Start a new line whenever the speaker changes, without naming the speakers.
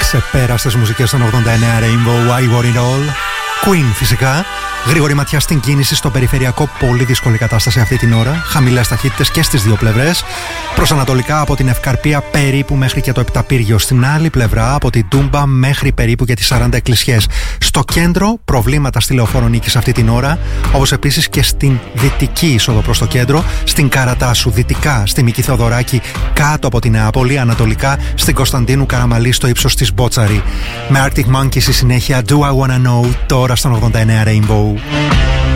Ξεπέραστες μουσικές των 89 Rainbow, I Want It All. Queen φυσικά. Γρήγορη ματιά στην κίνηση στο περιφερειακό, πολύ δύσκολη κατάσταση αυτή την ώρα. Χαμηλές ταχύτητες και στις δύο πλευρές. Προς ανατολικά από την Ευκαρπία περίπου μέχρι και το Επταπύργιο. Στην άλλη πλευρά από την Τούμπα μέχρι περίπου και τις 40 εκκλησιές. Στο κέντρο προβλήματα στη Λεωφόρο Νίκης αυτή την ώρα. Όπως επίσης και στην δυτική είσοδο προς το κέντρο. Στην Καρατάσου δυτικά, στη Μική Θεοδωράκη κάτω από την Νεάπολη. Ανατολικά στην Κωνσταντίνου Καραμαλή στο ύψος της Μπότσαρη. Με Arctic Monkeys στη συνέχεια Do I Wanna Know τώρα στον 89 Rainbow.